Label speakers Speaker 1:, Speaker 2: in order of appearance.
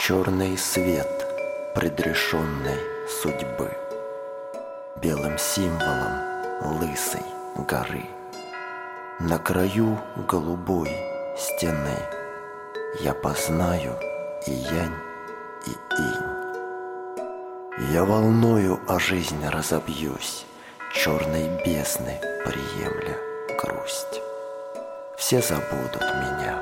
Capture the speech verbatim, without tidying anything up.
Speaker 1: черный свет предрешенной судьбы, белым символом лысой горы. На краю голубой стены я познаю и янь, и инь. Я волною о жизнь разобьюсь, черной бездны приемля грусть. Все забудут меня,